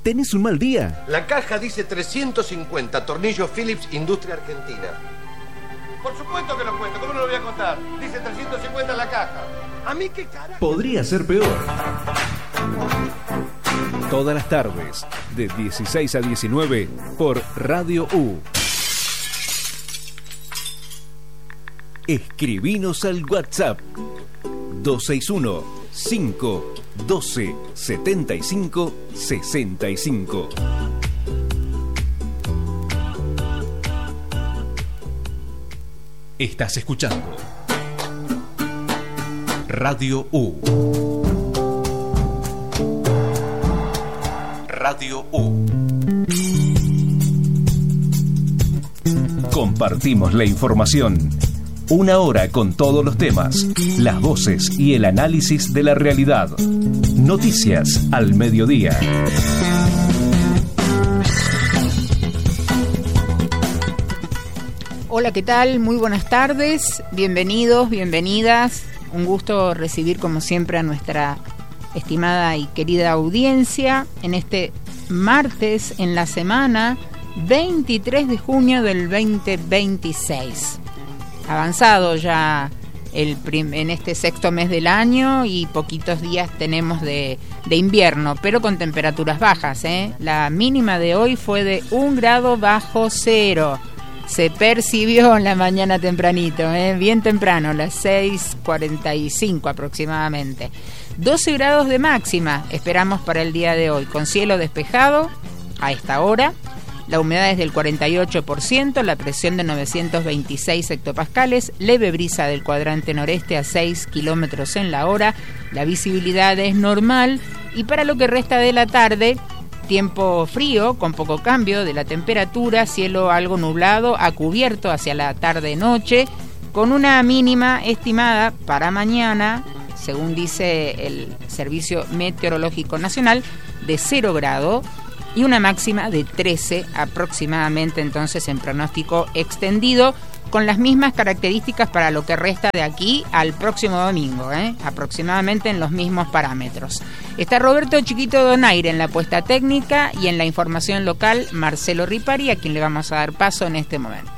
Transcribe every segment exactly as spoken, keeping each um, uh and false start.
tenés un mal día. La caja dice trescientos cincuenta, tornillos Phillips, Industria Argentina. Por supuesto que lo cuento, ¿cómo no lo voy a contar? Dice trescientos cincuenta en la caja. ¿A mí qué carajo? Podría ser peor. Todas las tardes, de dieciséis a diecinueve, por Radio U. Escribinos al WhatsApp dos seis uno, cinco uno dos, setenta y cinco sesenta y cinco. Estás escuchando Radio U. Radio U. Compartimos la información. Una hora con todos los temas, las voces y el análisis de la realidad. Noticias al mediodía. Hola, ¿qué tal? Muy buenas tardes. Bienvenidos, bienvenidas. Un gusto recibir como siempre a nuestra estimada y querida audiencia en este martes en la semana veintitrés de junio del veinte veintiséis. Avanzado ya el prim- en este sexto mes del año y poquitos días tenemos de, de invierno, pero con temperaturas bajas, ¿eh? La mínima de hoy fue de un grado bajo cero. Se percibió en la mañana tempranito, ¿eh? Bien temprano, las seis cuarenta y cinco aproximadamente. doce grados de máxima esperamos para el día de hoy, con cielo despejado a esta hora. La humedad es del cuarenta y ocho por ciento, la presión de novecientos veintiséis hectopascales, leve brisa del cuadrante noreste a seis kilómetros en la hora, la visibilidad es normal y para lo que resta de la tarde, tiempo frío con poco cambio de la temperatura, cielo algo nublado a cubierto hacia la tarde-noche, con una mínima estimada para mañana, según dice el Servicio Meteorológico Nacional, de cero grado, y una máxima de trece aproximadamente, entonces en pronóstico extendido, con las mismas características para lo que resta de aquí al próximo domingo, ¿eh? Aproximadamente en los mismos parámetros. Está Roberto Chiquito Donaire en la puesta técnica y en la información local Marcelo Ripari, a quien le vamos a dar paso en este momento.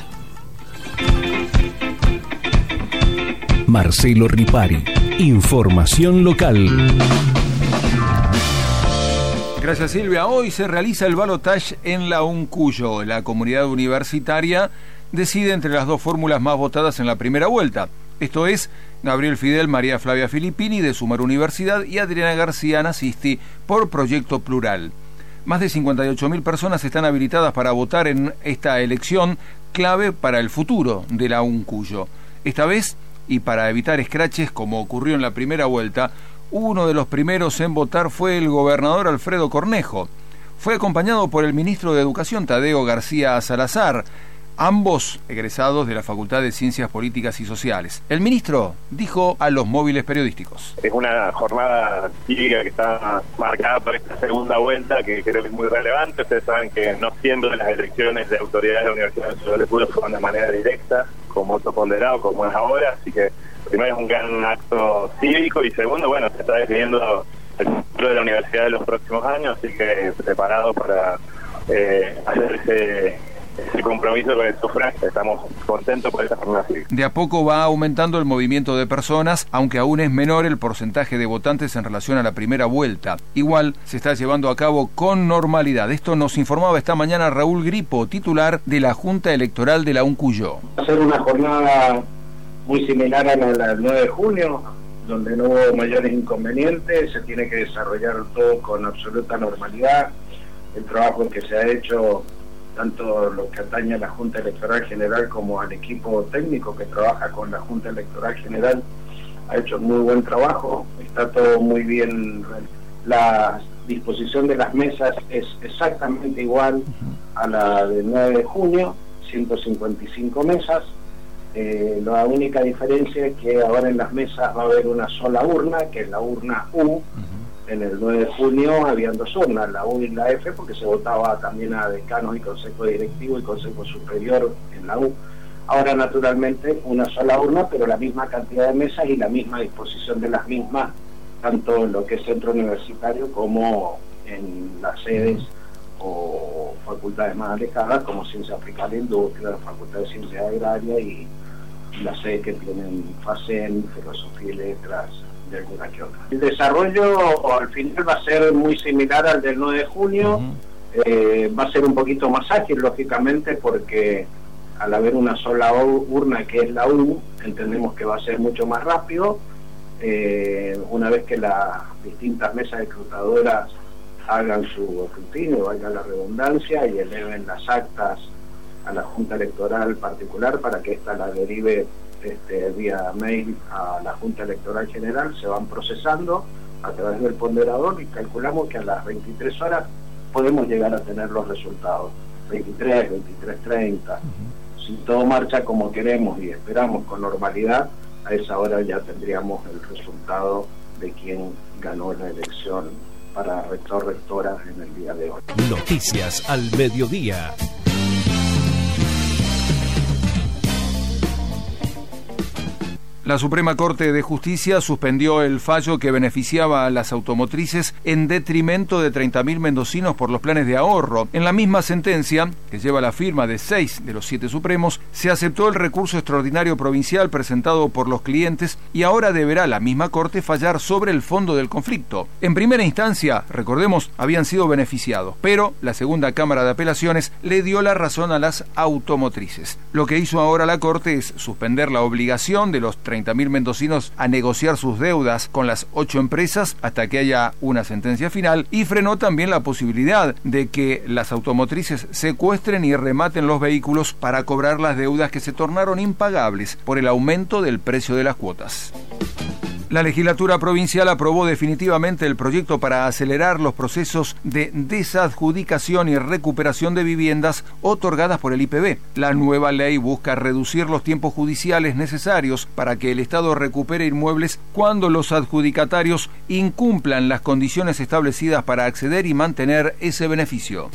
Marcelo Ripari, información local. Gracias, Silvia. Hoy se realiza el balotaje en la Uncuyo. La comunidad universitaria decide entre las dos fórmulas más votadas en la primera vuelta. Esto es, Gabriel Fidel, María Flavia Filippini de Sumar Universidad y Adriana García Nasisti por Proyecto Plural. Más de cincuenta y ocho mil personas están habilitadas para votar en esta elección clave para el futuro de la Uncuyo. Esta vez, y para evitar escraches como ocurrió en la primera vuelta, uno de los primeros en votar fue el gobernador Alfredo Cornejo. Fue acompañado por el ministro de Educación Tadeo García Salazar, ambos egresados de la Facultad de Ciencias Políticas y Sociales. El ministro dijo a los móviles periodísticos: es una jornada cívica que está marcada por esta segunda vuelta, que creo que es muy relevante. Ustedes saben que no siempre las elecciones de autoridades de la Universidad Nacional de Cuyo son de manera directa, como voto ponderado, como es ahora, así que primero es un gran acto cívico y segundo, bueno, se está definiendo el futuro de la universidad de los próximos años, así que preparado para eh, hacer ese, ese compromiso con el sufragio. Estamos contentos por esta jornada cívica. De a poco va aumentando el movimiento de personas, aunque aún es menor el porcentaje de votantes en relación a la primera vuelta. Igual se está llevando a cabo con normalidad. Esto nos informaba esta mañana Raúl Gripo, titular de la Junta Electoral de la Uncuyo. Va a ser una jornada muy similar a la del nueve de junio, donde no hubo mayores inconvenientes, se tiene que desarrollar todo con absoluta normalidad. El trabajo que se ha hecho, tanto lo que atañe a la Junta Electoral General como al equipo técnico que trabaja con la Junta Electoral General, ha hecho muy buen trabajo, está todo muy bien. La disposición de las mesas es exactamente igual a la del nueve de junio, ciento cincuenta y cinco mesas. Eh, la única diferencia es que ahora en las mesas va a haber una sola urna, que es la urna U. Uh-huh. En el nueve de junio habían dos urnas, la U y la F, porque se votaba también a decanos y consejo directivo y consejo superior en la U. Ahora, naturalmente, una sola urna, pero la misma cantidad de mesas y la misma disposición de las mismas, tanto en lo que es centro universitario como en las sedes o facultades más alejadas como Ciencia Aplicada a la Industria, la Facultad de Ciencias Agrarias y, y las sedes que tienen FACEN, Filosofía y Letras, de alguna que otra. El desarrollo al final va a ser muy similar al del nueve de junio, uh-huh. eh, va a ser un poquito más ágil, lógicamente, porque al haber una sola urna que es la U, entendemos que va a ser mucho más rápido. Eh, una vez que las distintas mesas escrutadoras hagan su escrutinio, valga la redundancia, y eleven las actas a la Junta Electoral particular para que ésta la derive este, vía mail a la Junta Electoral General, se van procesando a través del ponderador y calculamos que a las veintitrés horas podemos llegar a tener los resultados, veintitrés, veintitrés treinta. Uh-huh. Si todo marcha como queremos y esperamos con normalidad, a esa hora ya tendríamos el resultado de quién ganó la elección para rector rectora en el día de hoy. Noticias al mediodía. La Suprema Corte de Justicia suspendió el fallo que beneficiaba a las automotrices en detrimento de treinta mil mendocinos por los planes de ahorro. En la misma sentencia, que lleva la firma de seis de los siete supremos, se aceptó el recurso extraordinario provincial presentado por los clientes y ahora deberá la misma Corte fallar sobre el fondo del conflicto. En primera instancia, recordemos, habían sido beneficiados, pero la segunda Cámara de Apelaciones le dio la razón a las automotrices. Lo que hizo ahora la Corte es suspender la obligación de los treinta mil mendocinos a negociar sus deudas con las ocho empresas hasta que haya una sentencia final y frenó también la posibilidad de que las automotrices secuestren y rematen los vehículos para cobrar las deudas que se tornaron impagables por el aumento del precio de las cuotas. La legislatura provincial aprobó definitivamente el proyecto para acelerar los procesos de desadjudicación y recuperación de viviendas otorgadas por el I P B. La nueva ley busca reducir los tiempos judiciales necesarios para que el Estado recupere inmuebles cuando los adjudicatarios incumplan las condiciones establecidas para acceder y mantener ese beneficio.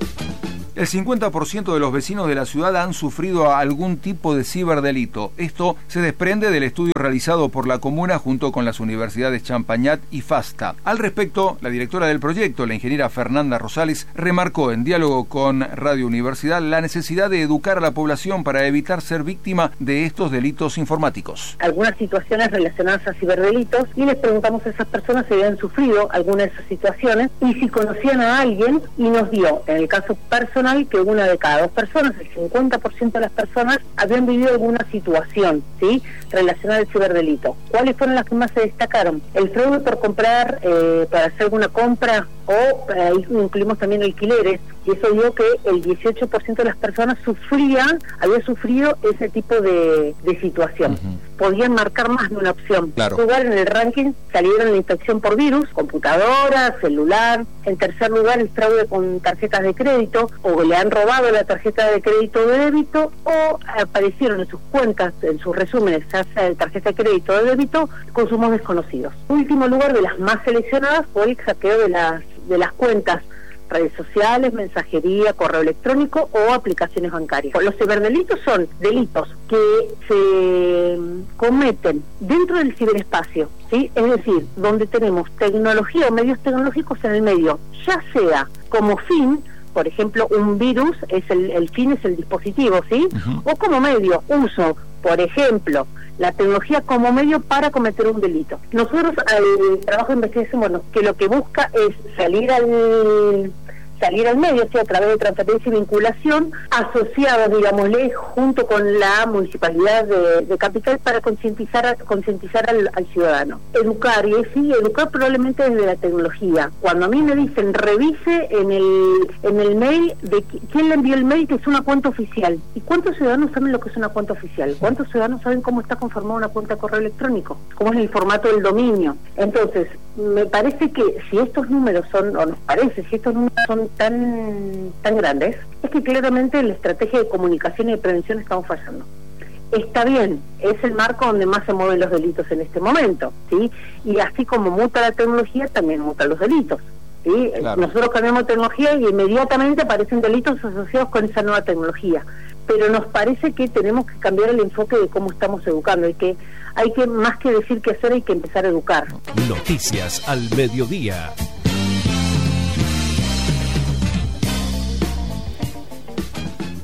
El cincuenta por ciento de los vecinos de la ciudad han sufrido algún tipo de ciberdelito. Esto se desprende del estudio realizado por la comuna junto con las universidades Champañat y FASTA. Al respecto, la directora del proyecto, la ingeniera Fernanda Rosales, remarcó en diálogo con Radio Universidad la necesidad de educar a la población para evitar ser víctima de estos delitos informáticos. Algunas situaciones relacionadas a ciberdelitos y les preguntamos a esas personas si habían sufrido alguna de esas situaciones y si conocían a alguien y nos dio, en el caso personal, que una de cada dos personas, el cincuenta por ciento de las personas, habían vivido alguna situación, ¿sí?, relacionada al ciberdelito. ¿Cuáles fueron las que más se destacaron? El fraude por comprar, eh, para hacer alguna compra, o ahí eh, incluimos también alquileres, y eso dio que el dieciocho por ciento de las personas sufrían, había sufrido ese tipo de, de situación. Uh-huh. Podían marcar más de una opción. Claro. En lugar, en el ranking salieron la infección por virus, computadora, celular. En tercer lugar, el fraude con tarjetas de crédito, o le han robado la tarjeta de crédito o de débito, o aparecieron en sus cuentas, en sus resúmenes, ya sea de tarjeta de crédito o de débito, consumos desconocidos. En último lugar, de las más seleccionadas, fue el hackeo de las, de las cuentas, redes sociales, mensajería, correo electrónico o aplicaciones bancarias. Los ciberdelitos son delitos que se cometen dentro del ciberespacio, ¿sí? Es decir, donde tenemos tecnología o medios tecnológicos en el medio, ya sea como fin, por ejemplo, un virus, es el, el fin es el dispositivo, ¿sí? Uh-huh. O como medio, uso, por ejemplo, la tecnología como medio para cometer un delito. Nosotros, al trabajo de investigación, bueno, que lo que busca es salir al salir al medio, o sea, a través de transferencia y vinculación, asociado, digámosle, junto con la municipalidad de, de Capital para concientizar concientizar al, al ciudadano. Educar, y sí, educar probablemente desde la tecnología. Cuando a mí me dicen, revise en el en el mail de quién le envió el mail, que es una cuenta oficial. ¿Y cuántos ciudadanos saben lo que es una cuenta oficial? ¿Cuántos ciudadanos saben cómo está conformada una cuenta de correo electrónico? ¿Cómo es el formato del dominio? Entonces, me parece que si estos números son, o nos parece, si estos números son tan tan grandes, es que claramente en la estrategia de comunicación y de prevención estamos fallando. Está bien, es el marco donde más se mueven los delitos en este momento, ¿sí? Y así como muta la tecnología, también mutan los delitos, ¿sí? Claro. Nosotros cambiamos tecnología y inmediatamente aparecen delitos asociados con esa nueva tecnología, pero nos parece que tenemos que cambiar el enfoque de cómo estamos educando y que hay que, más que decir qué hacer, hay que empezar a educar. Noticias al mediodía.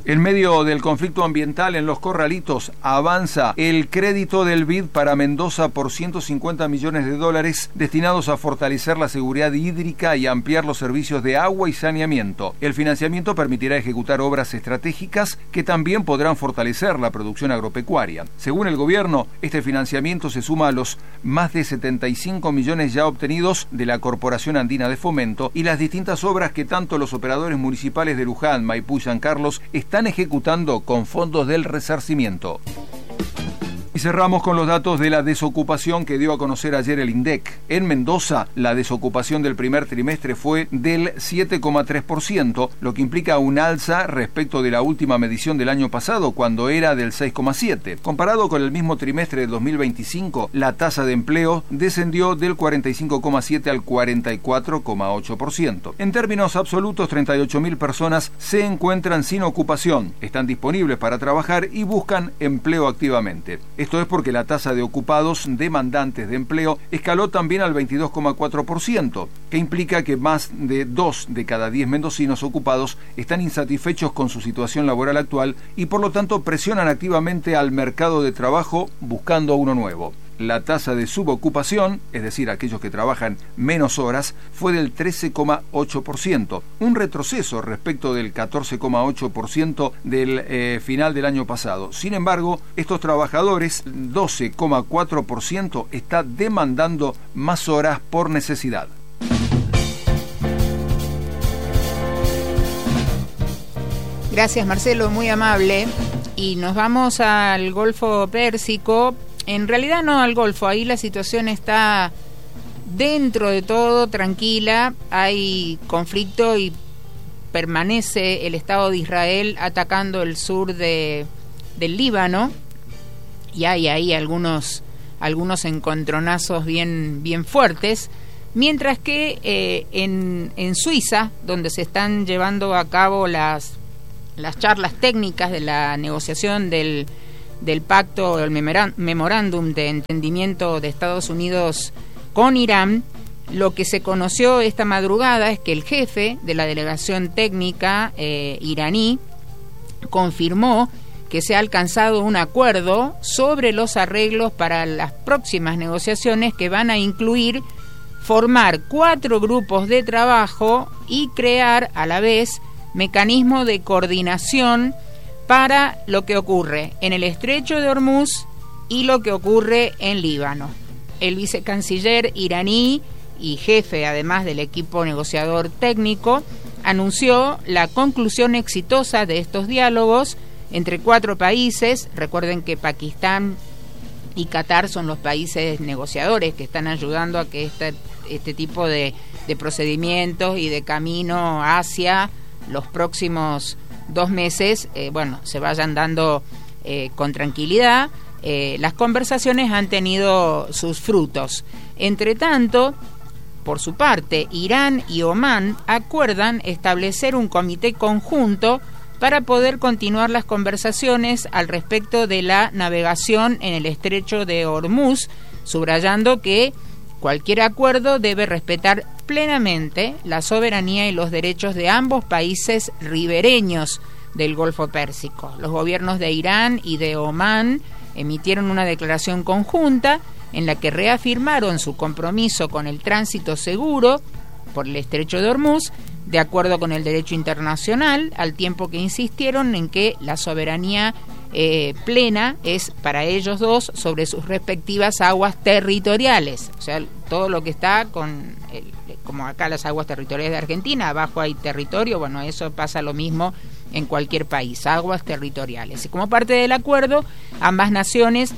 En medio del conflicto ambiental en Los Corralitos, avanza el crédito del B I D para Mendoza por ciento cincuenta millones de dólares destinados a fortalecer la seguridad hídrica y ampliar los servicios de agua y saneamiento. El financiamiento permitirá ejecutar obras estratégicas que también podrán fortalecer la producción agropecuaria. Según el gobierno, este financiamiento se suma a los más de setenta y cinco millones ya obtenidos de la Corporación Andina de Fomento y las distintas obras que tanto los operadores municipales de Luján, Maipú y San Carlos están están ejecutando con fondos del resarcimiento. Y cerramos con los datos de la desocupación que dio a conocer ayer el INDEC. En Mendoza, la desocupación del primer trimestre fue del siete coma tres por ciento, lo que implica un alza respecto de la última medición del año pasado, cuando era del seis coma siete por ciento. Comparado con el mismo trimestre de dos mil veinticinco, la tasa de empleo descendió del cuarenta y cinco coma siete por ciento al cuarenta y cuatro coma ocho por ciento. En términos absolutos, treinta y ocho mil personas se encuentran sin ocupación, están disponibles para trabajar y buscan empleo activamente. Esto es porque la tasa de ocupados demandantes de empleo escaló también al veintidós coma cuatro por ciento, que implica que más de dos de cada diez mendocinos ocupados están insatisfechos con su situación laboral actual y por lo tanto presionan activamente al mercado de trabajo buscando uno nuevo. La tasa de subocupación, es decir, aquellos que trabajan menos horas, fue del trece coma ocho por ciento, un retroceso respecto del catorce coma ocho por ciento del eh, final del año pasado. Sin embargo, estos trabajadores, doce coma cuatro por ciento, está demandando más horas por necesidad. Gracias, Marcelo, muy amable. Y nos vamos al Golfo Pérsico. En realidad no al Golfo, ahí la situación está dentro de todo tranquila, hay conflicto y permanece el Estado de Israel atacando el sur de, del Líbano y hay ahí algunos, algunos encontronazos bien, bien fuertes, mientras que eh, en, en Suiza, donde se están llevando a cabo las, las charlas técnicas de la negociación del del pacto, el memorándum de entendimiento de Estados Unidos con Irán, lo que se conoció esta madrugada es que el jefe de la delegación técnica eh, iraní confirmó que se ha alcanzado un acuerdo sobre los arreglos para las próximas negociaciones que van a incluir formar cuatro grupos de trabajo y crear a la vez mecanismos de coordinación para lo que ocurre en el estrecho de Hormuz y lo que ocurre en Líbano. El vicecanciller iraní y jefe además del equipo negociador técnico anunció la conclusión exitosa de estos diálogos entre cuatro países. Recuerden que Pakistán y Qatar son los países negociadores que están ayudando a que este, este tipo de, de procedimientos y de camino hacia los próximos dos meses, eh, bueno, se vayan dando eh, con tranquilidad. Eh, las conversaciones han tenido sus frutos. Entre tanto, por su parte, Irán y Omán acuerdan establecer un comité conjunto para poder continuar las conversaciones al respecto de la navegación en el estrecho de Hormuz, subrayando que cualquier acuerdo debe respetar plenamente la soberanía y los derechos de ambos países ribereños del Golfo Pérsico. Los gobiernos de Irán y de Omán emitieron una declaración conjunta en la que reafirmaron su compromiso con el tránsito seguro por el estrecho de Hormuz, de acuerdo con el derecho internacional, al tiempo que insistieron en que la soberanía eh, plena es para ellos dos sobre sus respectivas aguas territoriales. O sea, todo lo que está con, el, como acá las aguas territoriales de Argentina, abajo hay territorio, bueno, eso pasa lo mismo en cualquier país, aguas territoriales. Y como parte del acuerdo, ambas naciones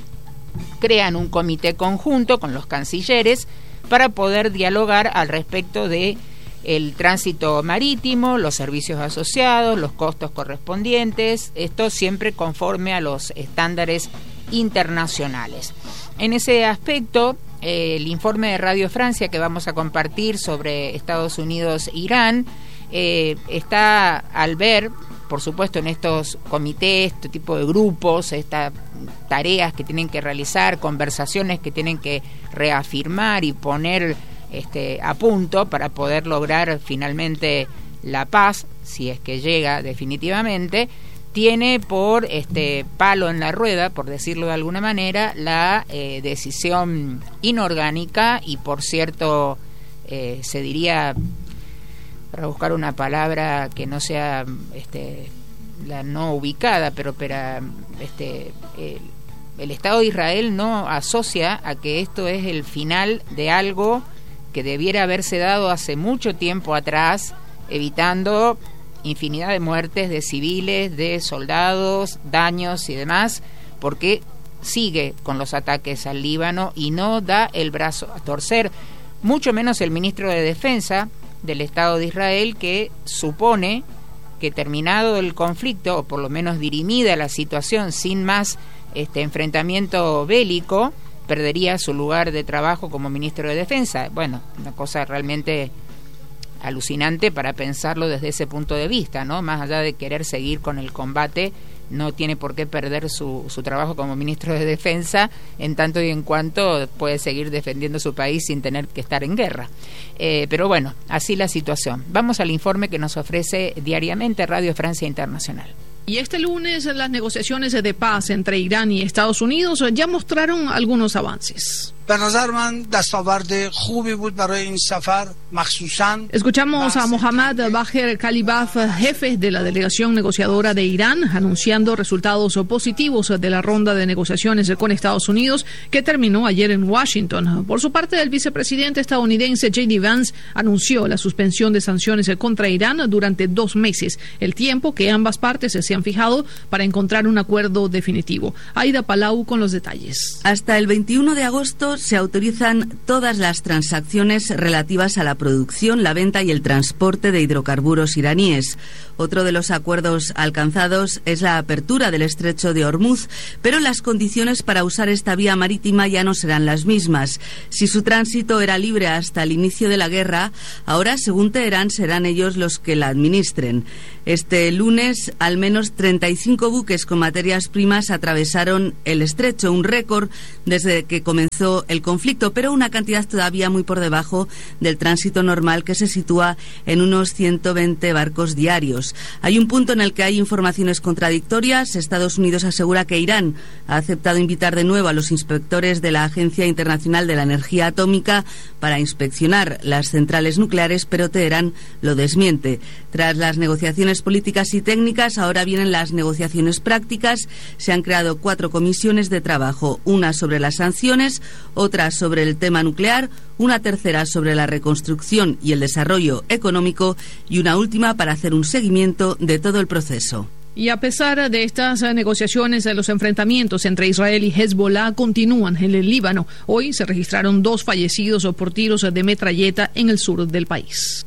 crean un comité conjunto con los cancilleres para poder dialogar al respecto de el tránsito marítimo, los servicios asociados, los costos correspondientes, esto siempre conforme a los estándares internacionales. En ese aspecto, eh, el informe de Radio Francia que vamos a compartir sobre Estados Unidos-Irán eh, está al ver, por supuesto, en estos comités, este tipo de grupos, estas tareas que tienen que realizar, conversaciones que tienen que reafirmar y poner Este, a punto para poder lograr finalmente la paz, si es que llega definitivamente. tiene por este palo en la rueda, por decirlo de alguna manera, la eh, decisión inorgánica y, por cierto, eh, se diría, para buscar una palabra que no sea este, la no ubicada, pero para este el, el Estado de Israel no asocia a que esto es el final de algo que debiera haberse dado hace mucho tiempo atrás, evitando infinidad de muertes de civiles, de soldados, daños y demás, porque sigue con los ataques al Líbano y no da el brazo a torcer, mucho menos el ministro de Defensa del Estado de Israel, que supone que terminado el conflicto, o por lo menos dirimida la situación sin más este enfrentamiento bélico, perdería su lugar de trabajo como ministro de Defensa. Bueno, una cosa realmente alucinante para pensarlo desde ese punto de vista, ¿no? Más allá de querer seguir con el combate, no tiene por qué perder su, su trabajo como ministro de Defensa, en tanto y en cuanto puede seguir defendiendo su país sin tener que estar en guerra. Eh, pero bueno, así la situación. Vamos al informe que nos ofrece diariamente Radio Francia Internacional. Y este lunes las negociaciones de paz entre Irán y Estados Unidos ya mostraron algunos avances. Escuchamos a Mohammad Bagher Khalibaf, jefe de la delegación negociadora de Irán, anunciando resultados positivos de la ronda de negociaciones con Estados Unidos que terminó ayer en Washington. Por su parte, el vicepresidente estadounidense J D Vance anunció la suspensión de sanciones contra Irán durante dos meses, el tiempo que ambas partes se han fijado para encontrar un acuerdo definitivo. Aida Palau con los detalles. Hasta el veintiuno de agosto se autorizan todas las transacciones relativas a la producción, la venta y el transporte de hidrocarburos iraníes. Otro de los acuerdos alcanzados es la apertura del estrecho de Hormuz, pero las condiciones para usar esta vía marítima ya no serán las mismas. Si su tránsito era libre hasta el inicio de la guerra, ahora, según Teherán, serán ellos los que la administren. Este lunes, al menos treinta y cinco buques con materias primas atravesaron el estrecho, un récord desde que comenzó el conflicto, pero una cantidad todavía muy por debajo del tránsito normal, que se sitúa en unos ciento veinte barcos diarios. Hay un punto en el que hay informaciones contradictorias. Estados Unidos asegura que Irán ha aceptado invitar de nuevo a los inspectores de la Agencia Internacional de la Energía Atómica para inspeccionar las centrales nucleares, pero Teherán lo desmiente. Tras las negociaciones políticas y técnicas, ahora vienen las negociaciones prácticas. Se han creado cuatro comisiones de trabajo, una sobre las sanciones, otra sobre el tema nuclear, una tercera sobre la reconstrucción y el desarrollo económico y una última para hacer un seguimiento de todo el proceso. Y a pesar de estas negociaciones, los enfrentamientos entre Israel y Hezbollah continúan en el Líbano. Hoy se registraron dos fallecidos por tiros de metralleta en el sur del país.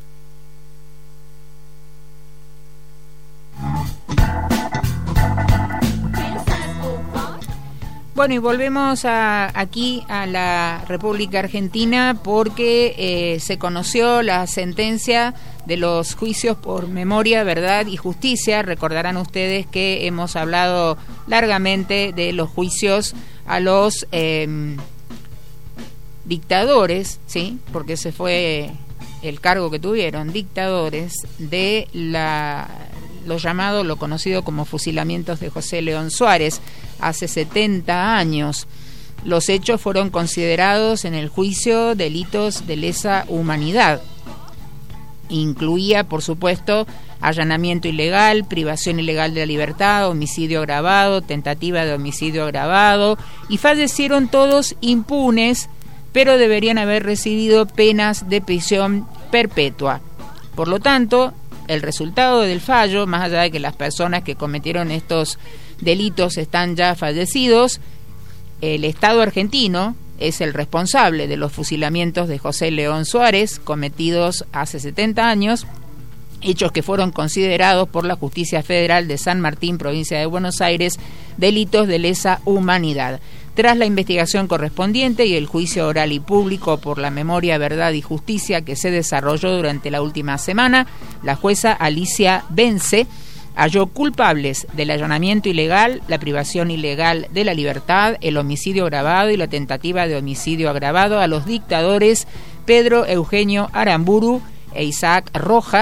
Bueno, y volvemos a, aquí a la República Argentina porque eh, se conoció la sentencia de los juicios por memoria, verdad y justicia. Recordarán ustedes que hemos hablado largamente de los juicios a los eh, dictadores, ¿sí? Porque ese fue el cargo que tuvieron, dictadores de la... lo llamado, lo conocido como fusilamientos de José León Suárez, hace setenta años. Los hechos fueron considerados en el juicio delitos de lesa humanidad. Incluía, por supuesto, allanamiento ilegal, privación ilegal de la libertad, homicidio agravado, tentativa de homicidio agravado, y fallecieron todos impunes, pero deberían haber recibido penas de prisión perpetua. Por lo tanto, el resultado del fallo, más allá de que las personas que cometieron estos delitos están ya fallecidos, el Estado argentino es el responsable de los fusilamientos de José León Suárez, cometidos hace setenta años, hechos que fueron considerados por la Justicia Federal de San Martín, provincia de Buenos Aires, delitos de lesa humanidad. Tras la investigación correspondiente y el juicio oral y público por la memoria, verdad y justicia que se desarrolló durante la última semana, la jueza Alicia Bence halló culpables del allanamiento ilegal, la privación ilegal de la libertad, el homicidio agravado y la tentativa de homicidio agravado a los dictadores Pedro Eugenio Aramburu e Isaac Rojas,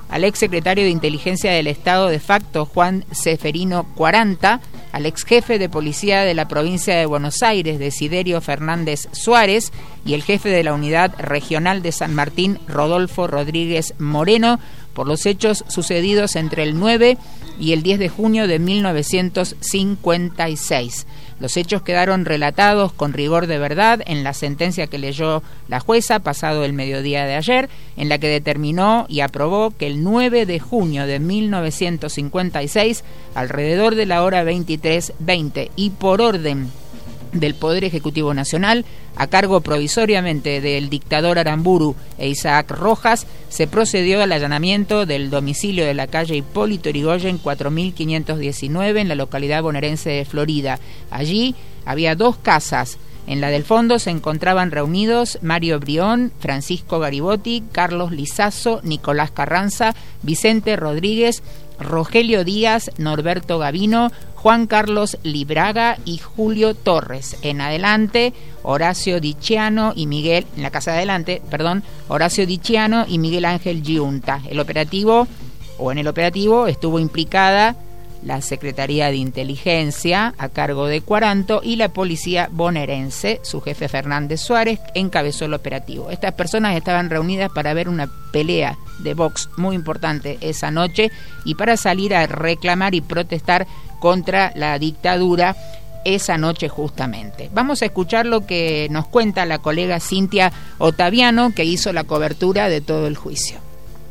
al ex secretario de Inteligencia del Estado de facto, Juan Ceferino Cuaranta, al ex jefe de policía de la provincia de Buenos Aires, Desiderio Fernández Suárez, y el jefe de la Unidad Regional de San Martín, Rodolfo Rodríguez Moreno, por los hechos sucedidos entre el nueve y el diez de junio de mil novecientos cincuenta y seis. Los hechos quedaron relatados con rigor de verdad en la sentencia que leyó la jueza pasado el mediodía de ayer, en la que determinó y aprobó que el nueve de junio de mil novecientos cincuenta y seis, alrededor de la hora veintitrés veinte y por orden del Poder Ejecutivo Nacional, a cargo provisoriamente del dictador Aramburu e Isaac Rojas, se procedió al allanamiento del domicilio de la calle Hipólito Yrigoyen cuatro mil quinientos diecinueve en la localidad bonaerense de Florida. Allí había dos casas. En la del fondo se encontraban reunidos Mario Brión, Francisco Garibotti, Carlos Lizazo, Nicolás Carranza, Vicente Rodríguez, Rogelio Díaz, Norberto Gavino, Juan Carlos Libraga y Julio Torres. En adelante, Horacio Dicciano y Miguel, en la casa de adelante, perdón, Horacio Dicciano y Miguel Ángel Giunta. El operativo, o en el operativo, estuvo implicada la Secretaría de Inteligencia a cargo de Cuaranto y la policía bonaerense. Su jefe Fernández Suárez encabezó el operativo. Estas personas estaban reunidas para ver una pelea de box muy importante esa noche y para salir a reclamar y protestar contra la dictadura esa noche justamente. Vamos a escuchar lo que nos cuenta la colega Cintia Ottaviano, que hizo la cobertura de todo el juicio.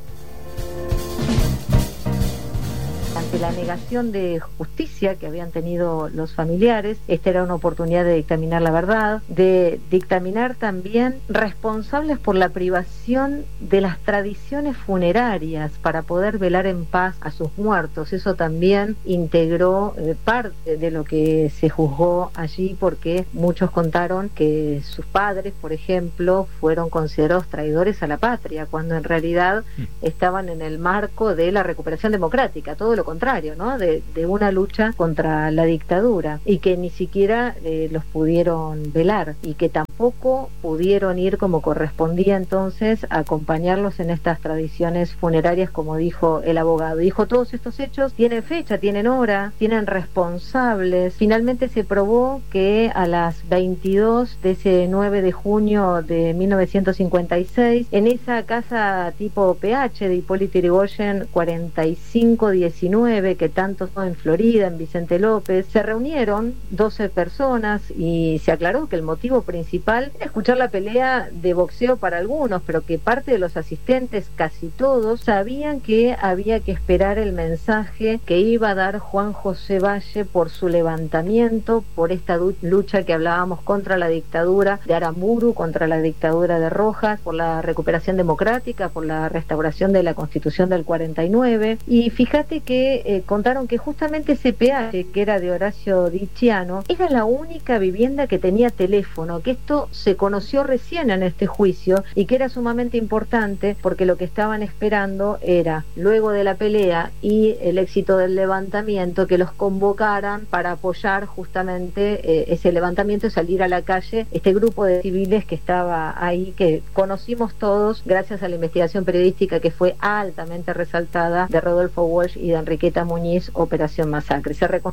Ante la negación de justicia que habían tenido los familiares, esta era una oportunidad de dictaminar la verdad, de dictaminar también responsables por la privación de las tradiciones funerarias para poder velar en paz a sus muertos. Eso también integró eh, parte de lo que se juzgó allí, porque muchos contaron que sus padres, por ejemplo, fueron considerados traidores a la patria, cuando en realidad estaban en el marco de la recuperación democrática, todo lo contrario, ¿no? De, de una lucha contra la dictadura, y que ni siquiera eh, los pudieron velar y que tampoco pudieron ir como correspondía entonces a acompañarlos en estas tradiciones funerarias, como dijo el abogado. Dijo, todos estos hechos tienen fecha, tienen hora, tienen responsables. Finalmente se probó que a las veintidós de ese nueve de junio de mil novecientos cincuenta y seis, en esa casa tipo P H de Hipólito Yrigoyen cuarenta y cinco diecinueve, que tanto son en Florida, en Vicente López, se reunieron doce personas y se aclaró que el motivo principal era escuchar la pelea de boxeo para algunos, pero que parte de los asistentes, casi todos, sabían que había que esperar el mensaje que iba a dar Juan José Valle por su levantamiento, por esta lucha que hablábamos contra la dictadura de Aramburu, contra la dictadura de Rojas, por la recuperación democrática, por la restauración de la Constitución del cuarenta y nueve. Y fíjate que eh, contaron que justamente ese P H, que era de Horacio Dicciano, era la única vivienda que tenía teléfono, que esto se conoció recién en este juicio y que era sumamente importante, porque lo que estaban esperando era, luego de la pelea y el éxito del levantamiento, que los convocaran para apoyar justamente eh, ese levantamiento y salir a la calle este grupo de civiles que estaba ahí, que conocimos todos gracias a la investigación periodística que fue altamente resaltada de Rodolfo Walsh y de Enriqueta Muñiz, Operación Masacre. Se recon-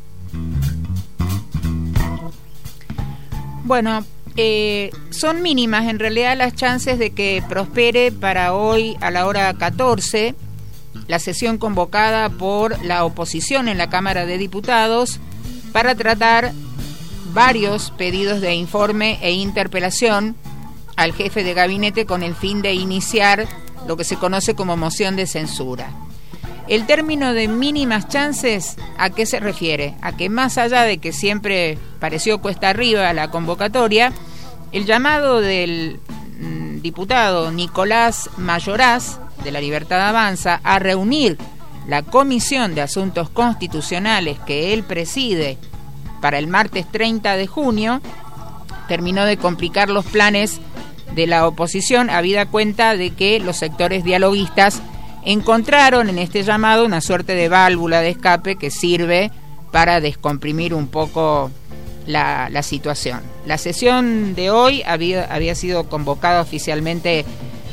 Bueno, eh, son mínimas en realidad las chances de que prospere para hoy a la hora catorce la sesión convocada por la oposición en la Cámara de Diputados para tratar varios pedidos de informe e interpelación al jefe de gabinete con el fin de iniciar lo que se conoce como moción de censura. El término de mínimas chances, ¿a qué se refiere? A que más allá de que siempre pareció cuesta arriba la convocatoria, el llamado del mm, diputado Nicolás Mayoraz, de La Libertad Avanza, a reunir la Comisión de Asuntos Constitucionales que él preside para el martes treinta de junio, terminó de complicar los planes de la oposición, habida cuenta de que los sectores dialoguistas encontraron en este llamado una suerte de válvula de escape que sirve para descomprimir un poco la, la situación. La sesión de hoy había, había sido convocada oficialmente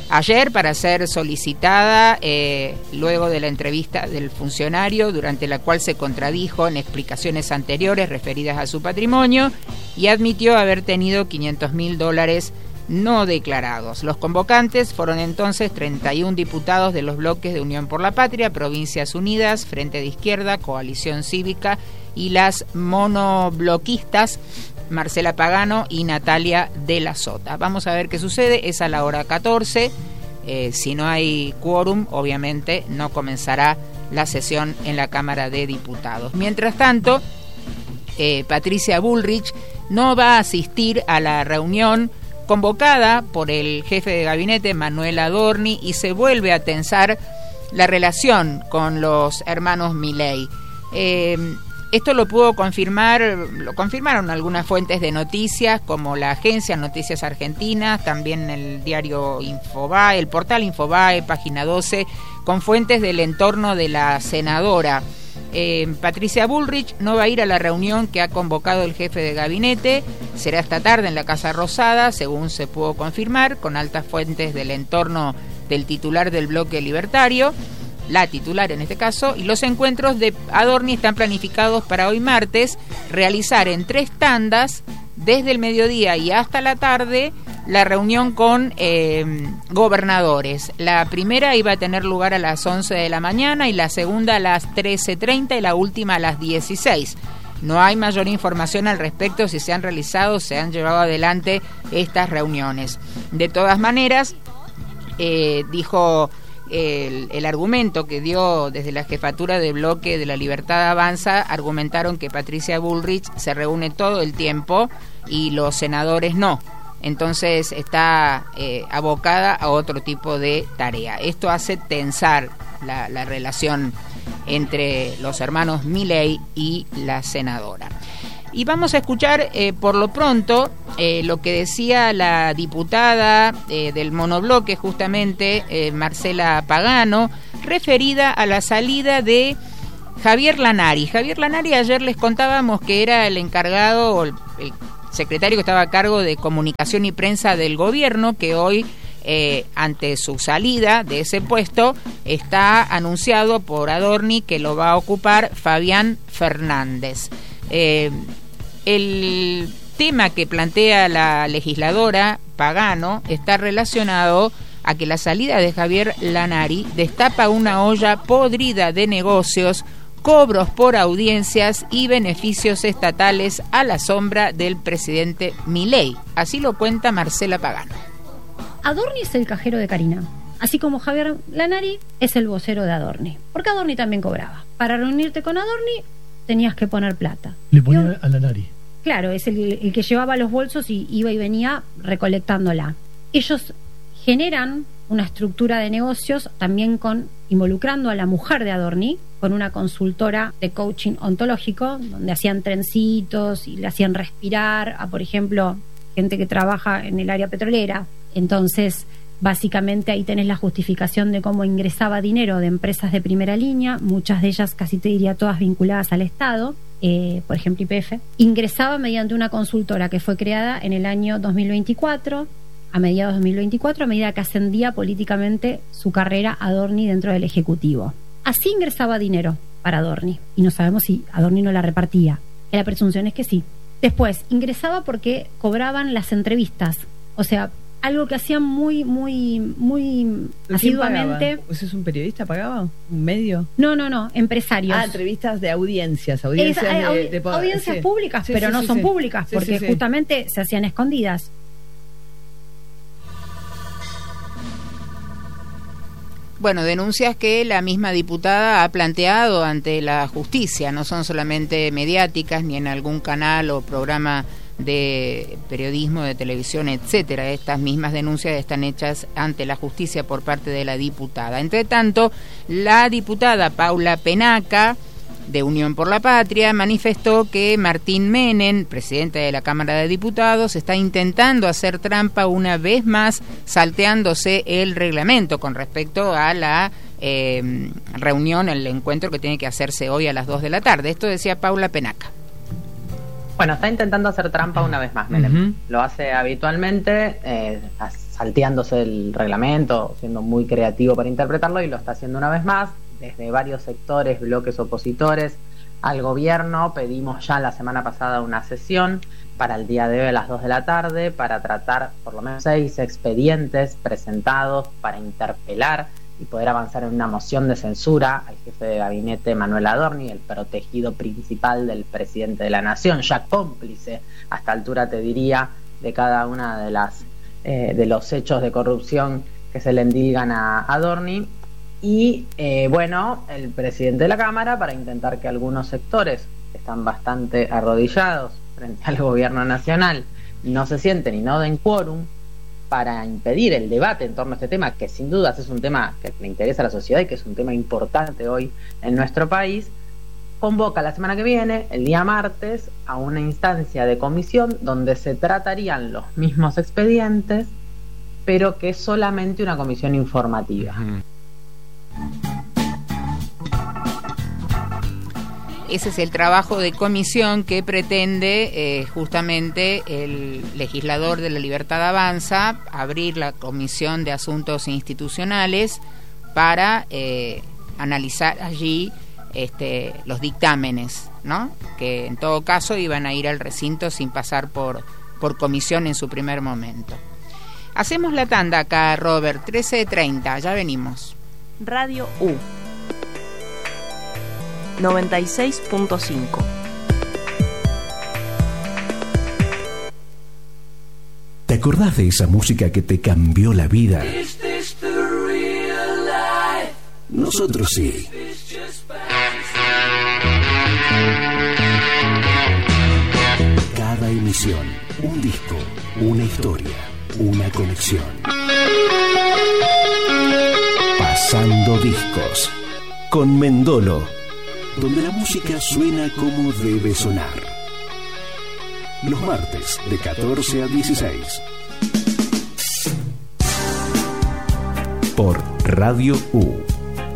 Ayer, para ser solicitada, eh, luego de la entrevista del funcionario, durante la cual se contradijo en explicaciones anteriores referidas a su patrimonio y admitió haber tenido quinientos mil dólares no declarados. Los convocantes fueron entonces treinta y uno diputados de los bloques de Unión por la Patria, Provincias Unidas, Frente de Izquierda, Coalición Cívica y las monobloquistas Marcela Pagano y Natalia de la Sota. Vamos a ver qué sucede, es a la hora catorce, eh, si no hay quórum, obviamente no comenzará la sesión en la Cámara de Diputados. Mientras tanto, eh, Patricia Bullrich no va a asistir a la reunión convocada por el jefe de gabinete, Manuel Adorni, y se vuelve a tensar la relación con los hermanos Milei. Eh, Esto lo pudo confirmar, lo confirmaron algunas fuentes de noticias, como la agencia Noticias Argentinas, también el diario Infobae, el portal Infobae, Página doce, con fuentes del entorno de la senadora. Eh, Patricia Bullrich no va a ir a la reunión que ha convocado el jefe de gabinete, será esta tarde en la Casa Rosada, según se pudo confirmar, con altas fuentes del entorno del titular del bloque libertario, la titular en este caso, y los encuentros de Adorni están planificados para hoy martes, realizar en tres tandas, desde el mediodía y hasta la tarde, la reunión con eh, gobernadores. La primera iba a tener lugar a las once de la mañana y la segunda a las trece treinta y la última a las dieciséis. No hay mayor información al respecto si se han realizado o se han llevado adelante estas reuniones. De todas maneras, eh, dijo... El, el argumento que dio desde la jefatura de bloque de La Libertad Avanza, argumentaron que Patricia Bullrich se reúne todo el tiempo y los senadores no. Entonces está eh, abocada a otro tipo de tarea. Esto hace tensar la, la relación entre los hermanos Milei y la senadora. Y vamos a escuchar eh, por lo pronto eh, lo que decía la diputada eh, del monobloque, justamente eh, Marcela Pagano, referida a la salida de Javier Lanari. Javier Lanari, ayer les contábamos que era el encargado, o el, el secretario que estaba a cargo de comunicación y prensa del gobierno, que hoy, eh, ante su salida de ese puesto, está anunciado por Adorni que lo va a ocupar Fabián Fernández. Eh, el tema que plantea la legisladora Pagano está relacionado a que la salida de Javier Lanari destapa una olla podrida de negocios, cobros por audiencias y beneficios estatales a la sombra del presidente Milei. Así lo cuenta Marcela Pagano. Adorni es el cajero de Karina, así como Javier Lanari es el vocero de Adorni, porque Adorni también cobraba. Para reunirte con Adorni tenías que poner plata. Le ponía a Lanari. Claro, es el, el que llevaba los bolsos y iba y venía recolectándola. Ellos generan una estructura de negocios también con involucrando a la mujer de Adorni, con una consultora de coaching ontológico, donde hacían trencitos y le hacían respirar a, por ejemplo, gente que trabaja en el área petrolera. Entonces, básicamente ahí tenés la justificación de cómo ingresaba dinero de empresas de primera línea, muchas de ellas, casi te diría todas vinculadas al Estado, eh, por ejemplo Y P F. Ingresaba mediante una consultora que fue creada en el año dos mil veinticuatro, a mediados de dos mil veinticuatro, a medida que ascendía políticamente su carrera Adorni dentro del Ejecutivo. Así ingresaba dinero para Adorni, y no sabemos si Adorni no la repartía. La presunción es que sí. Después, ingresaba porque cobraban las entrevistas, o sea, algo que hacían muy, muy, muy asiduamente. ¿Ese es un periodista? ¿Pagaba? ¿Un medio? No, no, no, empresarios. Ah, entrevistas de audiencias, audiencias es, de, audi de, de audiencias sí. públicas, sí, pero sí, no sí, son sí. públicas, sí, porque sí, sí. justamente se hacían escondidas. Bueno, denuncias que la misma diputada ha planteado ante la justicia, no son solamente mediáticas ni en algún canal o programa de periodismo, de televisión, etcétera. Estas mismas denuncias están hechas ante la justicia por parte de la diputada. Entre tanto, la diputada Paula Penaca, de Unión por la Patria, manifestó que Martín Menem, presidente de la Cámara de Diputados, está intentando hacer trampa una vez más, salteándose el reglamento con respecto a la eh, reunión, el encuentro que tiene que hacerse hoy a las dos de la tarde. Esto decía Paula Penaca. Bueno, está intentando hacer trampa una vez más, Menem. Uh-huh. Lo hace habitualmente, eh, salteándose el reglamento, siendo muy creativo para interpretarlo, y lo está haciendo una vez más. Desde varios sectores, bloques opositores al gobierno, pedimos ya la semana pasada una sesión para el día de hoy a las dos de la tarde, para tratar por lo menos seis expedientes presentados para interpelar y poder avanzar en una moción de censura al jefe de gabinete Manuel Adorni, el protegido principal del presidente de la nación, ya cómplice a esta altura, te diría, de cada una de las eh, de los hechos de corrupción que se le endilgan a Adorni. Y eh, bueno, el presidente de la Cámara, para intentar que algunos sectores que están bastante arrodillados frente al gobierno nacional no se sienten y no den quórum para impedir el debate en torno a este tema, que sin dudas es un tema que le interesa a la sociedad y que es un tema importante hoy en nuestro país, convoca la semana que viene, el día martes, a una instancia de comisión donde se tratarían los mismos expedientes, pero que es solamente una comisión informativa. Uh-huh. Ese es el trabajo de comisión que pretende eh, justamente el legislador de La Libertad Avanza, abrir la Comisión de Asuntos Institucionales para eh, analizar allí este, los dictámenes, ¿no? Que en todo caso iban a ir al recinto sin pasar por, por comisión en su primer momento. Hacemos la tanda acá, Robert, trece treinta, ya venimos. Radio U noventa y seis punto cinco. ¿Te acordás de esa música que te cambió la vida? Nosotros sí. Cada emisión, un disco, una historia, una conexión. Pasando discos con Mendolo, donde la música suena como debe sonar. Los martes de catorce a dieciséis. Por Radio U.